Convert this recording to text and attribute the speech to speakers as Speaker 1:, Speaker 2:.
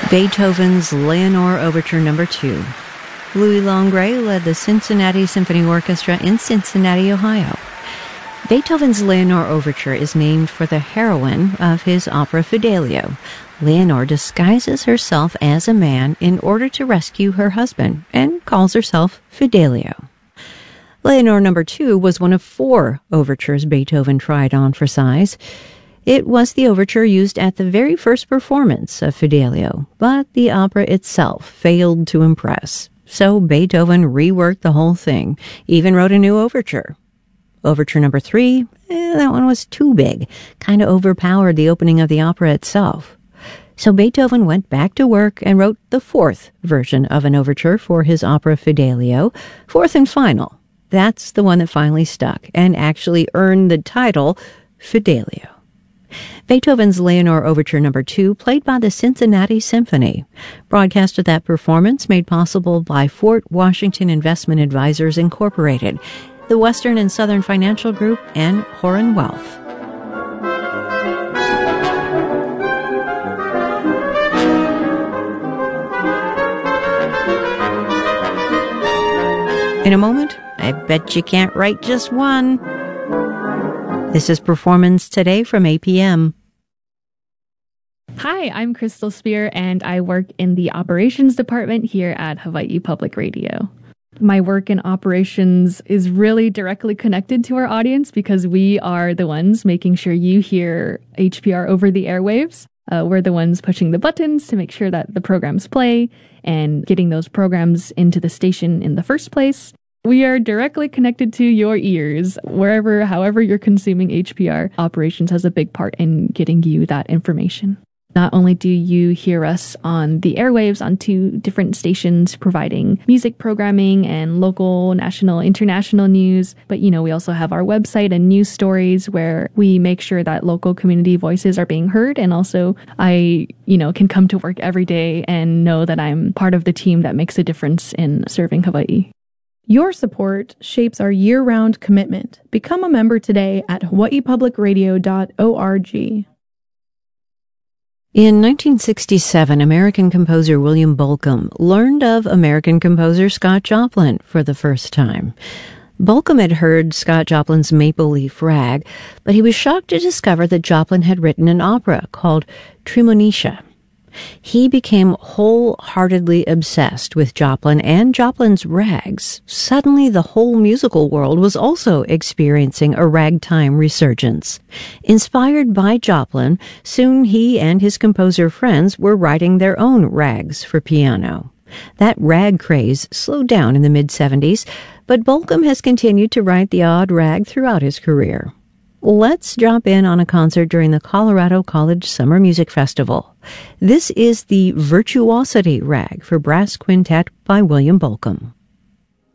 Speaker 1: Beethoven's Leonore Overture No. 2. Louis Longré led the Cincinnati Symphony Orchestra in Cincinnati, Ohio. Beethoven's Leonore Overture is named for the heroine of his opera Fidelio. Leonore disguises herself as a man in order to rescue her husband and calls herself Fidelio. Leonore No. 2 was one of 4 overtures Beethoven tried on for size. It was the overture used at the very first performance of Fidelio, but the opera itself failed to impress. So Beethoven reworked the whole thing, even wrote a new overture. Overture No. 3, that one was too big, kind of overpowered the opening of the opera itself. So Beethoven went back to work and wrote the 4th version of an overture for his opera Fidelio, 4th and final. That's the one that finally stuck and actually earned the title Fidelio. Beethoven's Leonore Overture No. 2, played by the Cincinnati Symphony. Broadcast of that performance made possible by Fort Washington Investment Advisors, Incorporated, the Western and Southern Financial Group, and Horan Wealth. In a moment, I bet you can't write just one. This is Performance Today from APM.
Speaker 2: Hi, I'm Crystal Spear, and I work in the operations department here at Hawaii Public Radio. My work in operations is really directly connected to our audience because we are the ones making sure you hear HPR over the airwaves. We're the ones pushing the buttons to make sure that the programs play and getting those programs into the station in the first place. We are directly connected to your ears. However you're consuming HPR, operations has a big part in getting you that information. Not only do you hear us on the airwaves on 2 different stations providing music programming and local, national, international news, but we also have our website and news stories where we make sure that local community voices are being heard. And also I, can come to work every day and know that I'm part of the team that makes a difference in serving Hawaii.
Speaker 3: Your support shapes our year-round commitment. Become a member today at hawaiipublicradio.org.
Speaker 1: In 1967, American composer William Bolcom learned of American composer Scott Joplin for the first time. Bolcom had heard Scott Joplin's Maple Leaf Rag, but he was shocked to discover that Joplin had written an opera called Tremonisha. He became wholeheartedly obsessed with Joplin and Joplin's rags. Suddenly, the whole musical world was also experiencing a ragtime resurgence. Inspired by Joplin, soon he and his composer friends were writing their own rags for piano. That rag craze slowed down in the mid-'70s, but Bolcom has continued to write the odd rag throughout his career. Let's drop in on a concert during the Colorado College Summer Music Festival. This is the Virtuosity Rag for Brass Quintet by William Bolcom.